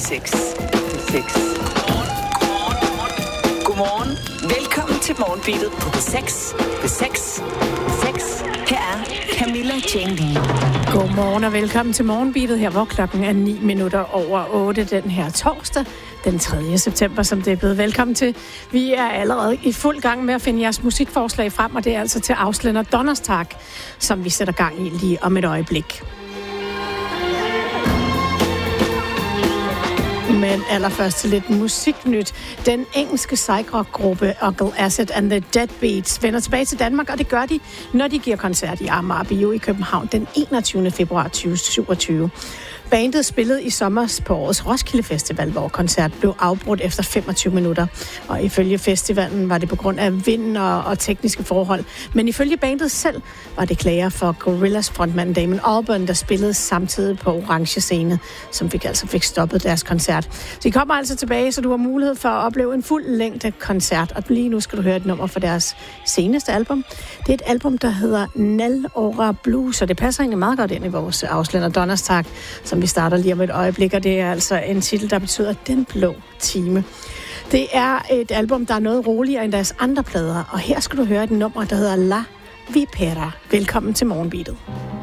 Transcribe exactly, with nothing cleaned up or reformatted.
seks. Det er seks. Godmorgen. Velkommen til Morgenbeatet på P seks. P seks. P seks. Her er Camilla Jane Lea. Godmorgen og velkommen til Morgenbeatet her, hvor klokken er ni minutter over otte den her torsdag, den tredje september, som det er blevet. Velkommen til. Vi er allerede i fuld gang med at finde jeres musikforslag frem, og det er altså til Ausländer Donnerstag, som vi sætter gang i lige om et øjeblik. Men allerførst til lidt musiknyt. Den engelske psych-rock-gruppe Uncle Acid and the Deadbeats vender tilbage til Danmark, og det gør de, når de giver koncert i Amager Bio i København den enogtyvende februar tyve syvogtyve. Bandet spillede i sommer på årets Roskilde Festival, hvor koncert blev afbrudt efter femogtyve minutter. Og ifølge festivalen var det på grund af vind og, og tekniske forhold. Men ifølge bandet selv var det klager for Gorillaz frontmand Damon Albarn, der spillede samtidig på Orange Scene, som fik altså fik stoppet deres koncert. Så de kommer altså tilbage, så du har mulighed for at opleve en fuld længde koncert. Og lige nu skal du høre et nummer fra deres seneste album. Det er et album, der hedder Nal Ora Blues, og det passer egentlig meget godt ind i vores Ausländer Donnerstag, som vi starter lige om et øjeblik, og det er altså en titel, der betyder Den Blå Time. Det er et album, der er noget roligere end deres andre plader, og her skal du høre et nummer, der hedder La Vipera. Velkommen til Morgenbeatet.